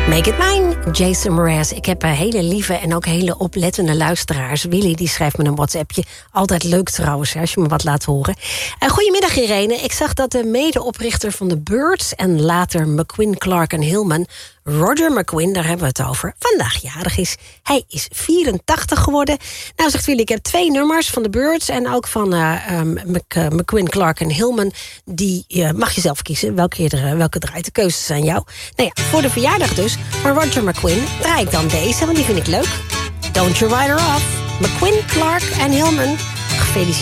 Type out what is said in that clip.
Make It Mine, Jason Mraz. Ik heb hele lieve en ook hele oplettende luisteraars. Willy die schrijft me een WhatsAppje. Altijd leuk trouwens, als je me wat laat horen. Goedemiddag Irene. Ik zag dat de medeoprichter van de Byrds en later McQueen, Clark en Hillman, Roger McQueen, daar hebben we het over, vandaag jarig is. Hij is 84 geworden. Nou, zegt Willy, ik heb 2 nummers van de Byrds en ook van McQueen, Clark en Hillman. Die mag je zelf kiezen. Welke draait? De keuzes zijn jou. Nou ja, voor de verjaardag dus van Roger McQueen draai ik dan deze, want die vind ik leuk. Don't You Write Her Off. McQueen, Clark en Hillman. Gefeliciteerd.